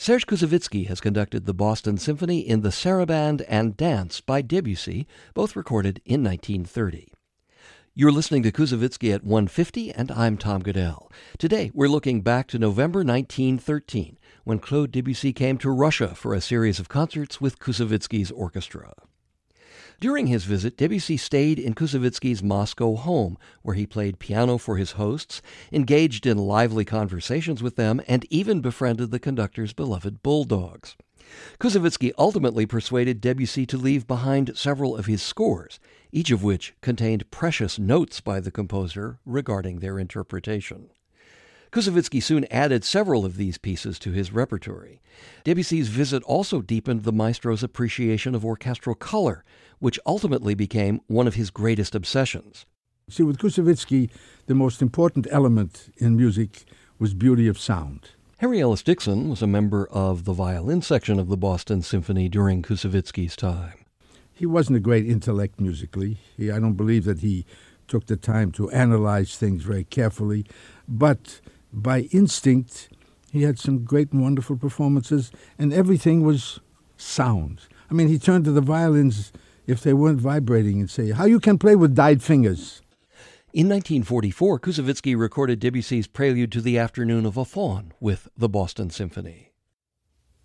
Serge Koussevitzky has conducted the Boston Symphony in the Sarabande and Dance by Debussy, both recorded in 1930. You're listening to Koussevitzky at 150, and I'm Tom Goodell. Today, we're looking back to November 1913, when Claude Debussy came to Russia for a series of concerts with Koussevitzky's orchestra. During his visit, Debussy stayed in Koussevitzky's Moscow home, where he played piano for his hosts, engaged in lively conversations with them, and even befriended the conductor's beloved bulldogs. Koussevitzky ultimately persuaded Debussy to leave behind several of his scores, each of which contained precious notes by the composer regarding their interpretation. Koussevitzky soon added several of these pieces to his repertory. Debussy's visit also deepened the maestro's appreciation of orchestral color, which ultimately became one of his greatest obsessions. See, with Koussevitzky, the most important element in music was beauty of sound. Harry Ellis Dixon was a member of the violin section of the Boston Symphony during Koussevitzky's time. He wasn't a great intellect musically. I don't believe that he took the time to analyze things very carefully, but by instinct, he had some great and wonderful performances, and everything was sound. I mean, he turned to the violins if they weren't vibrating and say, how you can play with dyed fingers? In 1944, Koussevitzky recorded Debussy's Prelude to the Afternoon of a Faun with the Boston Symphony.